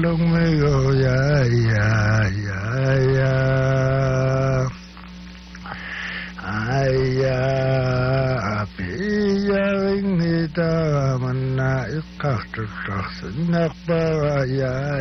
long me go ya ya ya ya aya apiya ingita manna ikah tutak senak ba ya